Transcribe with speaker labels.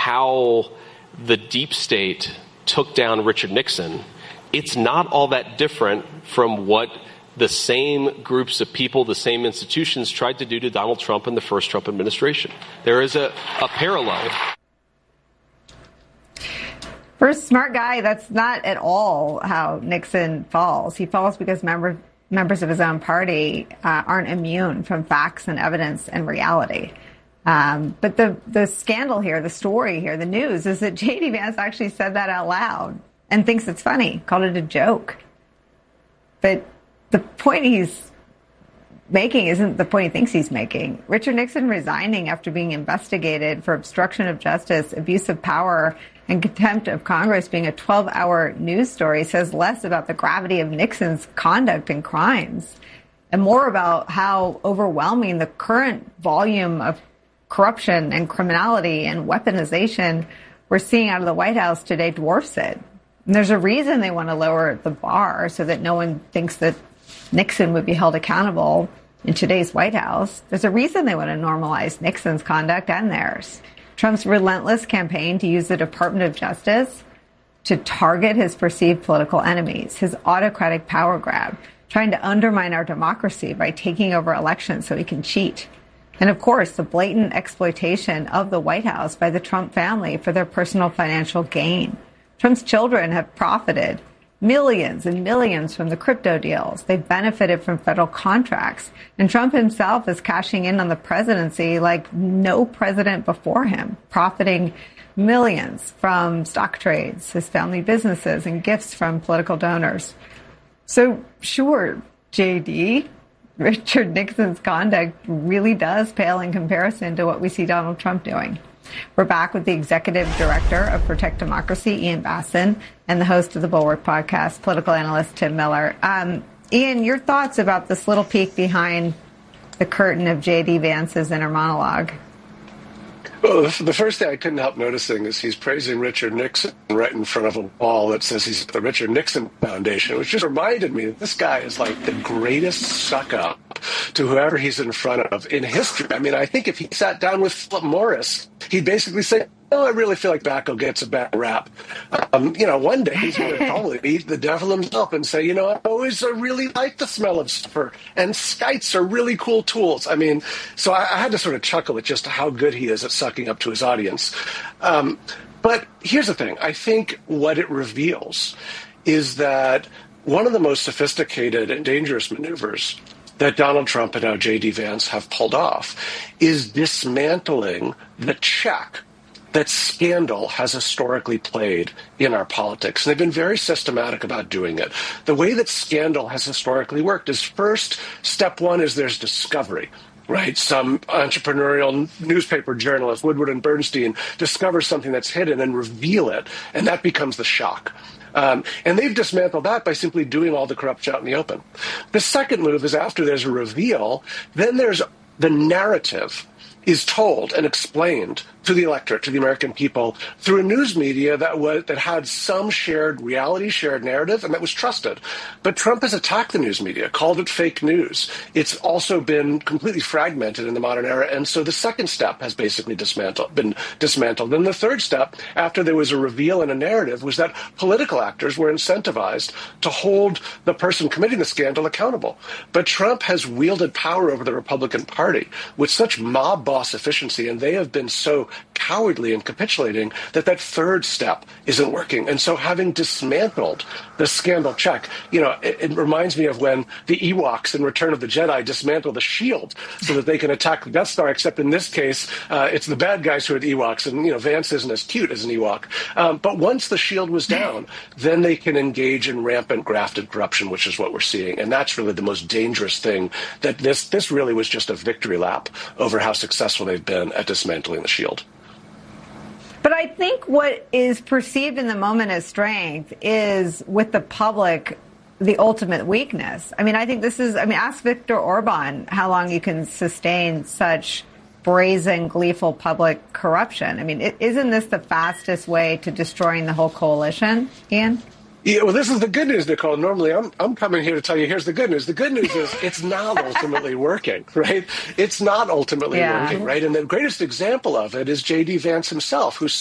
Speaker 1: how the deep state took down Richard Nixon, it's not all that different from what the same groups of people, the same institutions tried to do to Donald Trump in the first Trump administration. There is a parallel.
Speaker 2: For a smart guy, that's not at all how Nixon falls. He falls because members of his own party aren't immune from facts and evidence and reality. But the scandal here, the story here, the news is that J.D. Vance actually said that out loud and thinks it's funny, called it a joke. But the point he's making isn't the point he thinks he's making. Richard Nixon resigning after being investigated for obstruction of justice, abuse of power, and contempt of Congress being a 12-hour news story says less about the gravity of Nixon's conduct and crimes and more about how overwhelming the current volume of corruption and criminality and weaponization we're seeing out of the White House today dwarfs it. And there's a reason they want to lower the bar so that no one thinks that Nixon would be held accountable in today's White House. There's a reason they want to normalize Nixon's conduct and theirs. Trump's relentless campaign to use the Department of Justice to target his perceived political enemies, his autocratic power grab, trying to undermine our democracy by taking over elections so he can cheat. And of course, the blatant exploitation of the White House by the Trump family for their personal financial gain. Trump's children have profited millions and millions from the crypto deals. They've benefited from federal contracts. And Trump himself is cashing in on the presidency like no president before him, profiting millions from stock trades, his family businesses, and gifts from political donors. So sure, JD, Richard Nixon's conduct really does pale in comparison to what we see Donald Trump doing. We're back with the executive director of Protect Democracy, Ian Bassin, and the host of the Bulwark podcast, political analyst Tim Miller. Ian, your thoughts about this little peek behind the curtain of J.D. Vance's inner monologue?
Speaker 3: Well, the first thing I couldn't help noticing is he's praising Richard Nixon right in front of a wall that says he's the Richard Nixon Foundation, which just reminded me that this guy is like the greatest suck-up to whoever he's in front of in history. I mean, I think if he sat down with Philip Morris, he'd basically say, I really feel like tobacco gets a bad rap. One day he's going to probably eat the devil himself and say, I always really like the smell of sulfur, and skites are really cool tools. I mean, so I had to sort of chuckle at just how good he is at sucking up to his audience. But here's the thing. I think what it reveals is that one of the most sophisticated and dangerous maneuvers that Donald Trump and now J.D. Vance have pulled off is dismantling the check that scandal has historically played in our politics. And they've been very systematic about doing it. The way that scandal has historically worked is first, step one is there's discovery. Right? Some entrepreneurial newspaper journalist, Woodward and Bernstein, discover something that's hidden and reveal it, and that becomes the shock. And they've dismantled that by simply doing all the corruption out in the open. The second move is after there's a reveal, then there's the narrative is told and explained to the electorate, to the American people, through a news media that had some shared reality, shared narrative, and that was trusted. But Trump has attacked the news media, called it fake news. It's also been completely fragmented in the modern era, and so the second step has basically been dismantled. And the third step, after there was a reveal and a narrative, was that political actors were incentivized to hold the person committing the scandal accountable. But Trump has wielded power over the Republican Party with such mob boss efficiency, and they have been so cowardly and capitulating that third step isn't working. And so having dismantled the scandal check, it reminds me of when the Ewoks in Return of the Jedi dismantle the shield so that they can attack the Death Star, except in this case, it's the bad guys who are the Ewoks, and, Vance isn't as cute as an Ewok. But once the shield was down, then they can engage in rampant grafted corruption, which is what we're seeing. And that's really the most dangerous thing, that this really was just a victory lap over how successful they've been at dismantling the shield.
Speaker 2: But I think what is perceived in the moment as strength is, with the public, the ultimate weakness. I mean, I think ask Viktor Orban how long you can sustain such brazen, gleeful public corruption. I mean, isn't this the fastest way to destroying the whole coalition, Ian?
Speaker 3: Yeah, well, this is the good news, Nicole. Normally, I'm coming here to tell you, here's the good news. The good news is it's not ultimately working, right? It's not ultimately working, right? And the greatest example of it is J.D. Vance himself, who's